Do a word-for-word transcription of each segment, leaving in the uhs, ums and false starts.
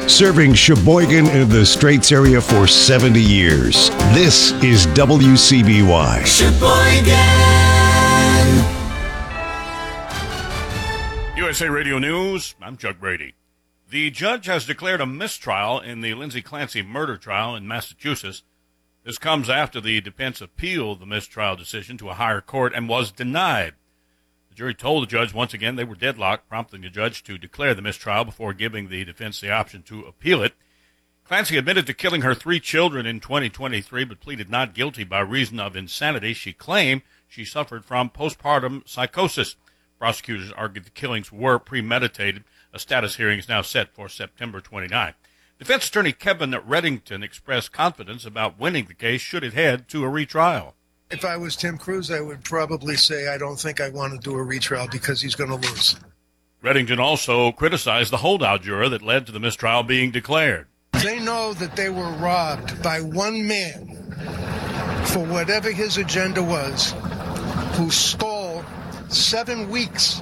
Serving Sheboygan and the Straits area for seventy years. This is W C B Y. Sheboygan. U S A Radio News, I'm Chuck Brady. The judge has declared a mistrial in the Lindsay Clancy murder trial in Massachusetts. This comes after the defense appealed the mistrial decision to a higher court and was denied. The jury told the judge once again they were deadlocked, prompting the judge to declare the mistrial before giving the defense the option to appeal it. Clancy admitted to killing her three children in twenty twenty-three, but pleaded not guilty by reason of insanity. She claimed she suffered from postpartum psychosis. Prosecutors argued the killings were premeditated. A status hearing is now set for September twenty-ninth. Defense attorney Kevin Reddington expressed confidence about winning the case should it head to a retrial. If I was Tim Cruz, I would probably say I don't think I want to do a retrial because he's going to lose. Reddington also criticized the holdout juror that led to the mistrial being declared. They know that they were robbed by one man for whatever his agenda was, who stole seven weeks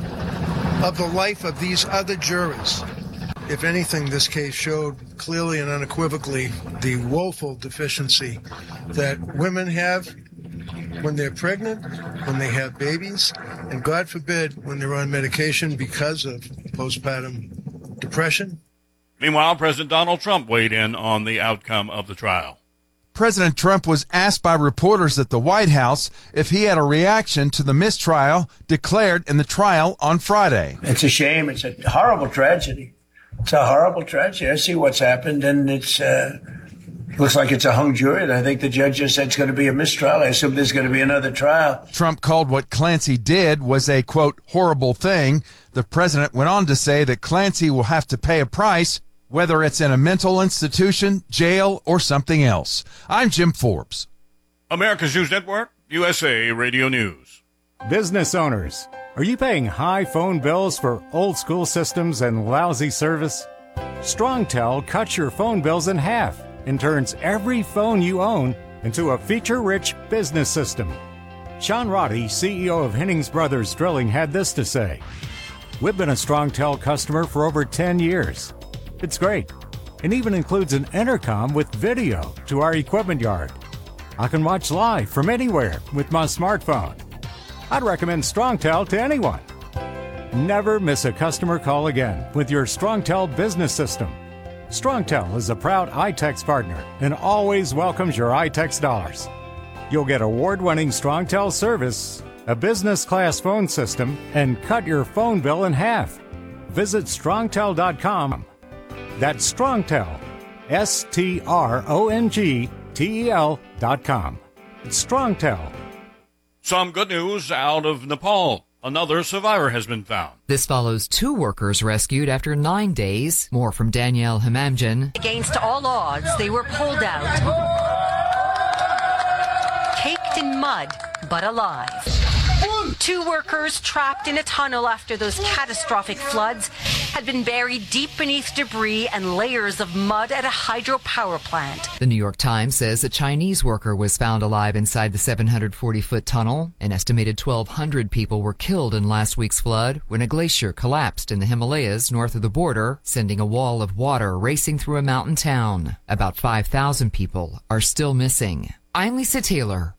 of the life of these other jurors. If anything, this case showed clearly and unequivocally the woeful deficiency that women have when they're pregnant, when they have babies, and God forbid when they're on medication because of postpartum depression. Meanwhile, President Donald Trump weighed in on the outcome of the trial. President Trump was asked by reporters at the White House if he had a reaction to the mistrial declared in the trial on Friday. It's a shame. It's a horrible tragedy. It's a horrible tragedy. I see what's happened, and it's uh, looks like it's a hung jury. And I think the judge just said it's going to be a mistrial. I assume there's going to be another trial. Trump called what Clancy did was a, quote, horrible thing. The president went on to say that Clancy will have to pay a price, whether it's in a mental institution, jail, or something else. I'm Jim Forbes. America's News Network, U S A Radio News. Business owners, are you paying high phone bills for old-school systems and lousy service? StrongTel cuts your phone bills in half and turns every phone you own into a feature-rich business system. Sean Roddy, C E O of Hennings Brothers Drilling, had this to say. We've been a StrongTel customer for over ten years. It's great. It even includes an intercom with video to our equipment yard. I can watch live from anywhere with my smartphone. I'd recommend StrongTel to anyone. Never miss a customer call again with your StrongTel business system. StrongTel is a proud iTex partner and always welcomes your iTex dollars. You'll get award-winning StrongTel service, a business-class phone system, and cut your phone bill in half. Visit strongtel dot com. That's StrongTel, S T R O N G T E L dot com. It's StrongTel. Some good news out of Nepal. Another survivor has been found. This follows two workers rescued after nine days. More from Danielle Himamjan. Against all odds, they were pulled out, caked in mud, but alive. Two workers trapped in a tunnel after those catastrophic floods had been buried deep beneath debris and layers of mud at a hydropower plant. The New York Times says a Chinese worker was found alive inside the seven hundred forty foot tunnel. An estimated twelve hundred people were killed in last week's flood when a glacier collapsed in the Himalayas north of the border, sending a wall of water racing through a mountain town. About five thousand people are still missing. I'm Lisa Taylor.